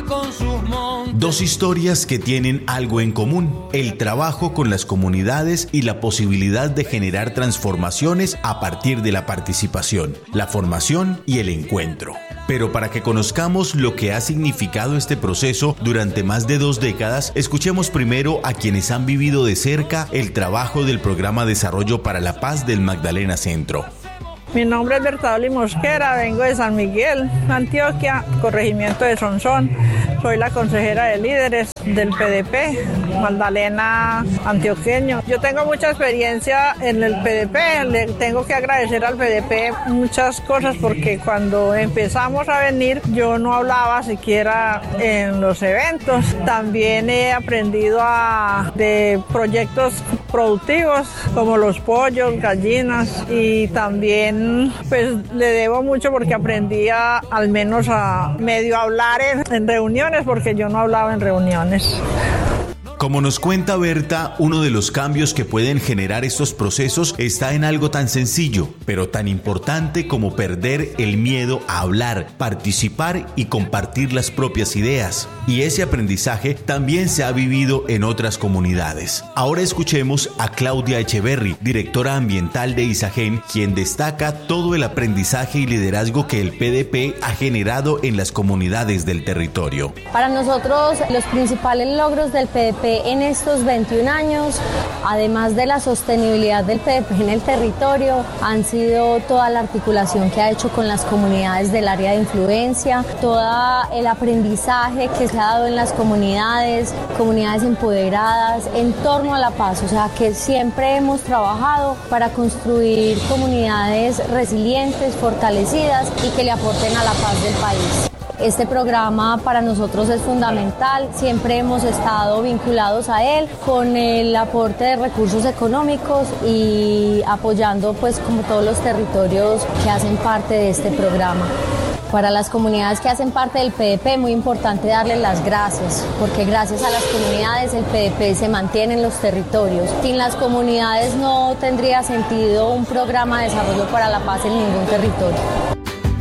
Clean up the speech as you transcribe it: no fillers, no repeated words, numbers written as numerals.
con sus montes. Dos historias que tienen algo en común: el trabajo con las comunidades y la posibilidad de generar transformaciones a partir de la participación, la formación y el encuentro. Pero para que conozcamos lo que ha significado este proceso durante más de 2 décadas, escuchemos primero a quienes han vivido de cerca el trabajo del Programa Desarrollo para la Paz del Magdalena Centro. Mi nombre es Bertaoli Mosquera, vengo de San Miguel, Antioquia, corregimiento de Sonsón. Soy la consejera de líderes del PDP, Magdalena Antioqueño. Yo tengo mucha experiencia en el PDP, le tengo que agradecer al PDP muchas cosas porque cuando empezamos a venir yo no hablaba siquiera en los eventos. También he aprendido de proyectos productivos como los pollos, gallinas, y también pues le debo mucho porque aprendí al menos a medio hablar en reuniones, porque yo no hablaba en reuniones. Como nos cuenta Berta, uno de los cambios que pueden generar estos procesos está en algo tan sencillo, pero tan importante como perder el miedo a hablar, participar y compartir las propias ideas. Y ese aprendizaje también se ha vivido en otras comunidades. Ahora escuchemos a Claudia Echeverry, directora ambiental de Isagen, quien destaca todo el aprendizaje y liderazgo que el PDP ha generado en las comunidades del territorio. Para nosotros, los principales logros del PDP en estos 21 años, además de la sostenibilidad del PDP en el territorio, han sido toda la articulación que ha hecho con las comunidades del área de influencia, todo el aprendizaje que se ha dado en las comunidades empoderadas en torno a la paz, o sea que siempre hemos trabajado para construir comunidades resilientes, fortalecidas y que le aporten a la paz del país. Este programa para nosotros es fundamental, siempre hemos estado vinculados a él con el aporte de recursos económicos y apoyando pues como todos los territorios que hacen parte de este programa. Para las comunidades que hacen parte del PDP, muy importante darles las gracias, porque gracias a las comunidades el PDP se mantiene en los territorios. Sin las comunidades no tendría sentido un programa de desarrollo para la paz en ningún territorio.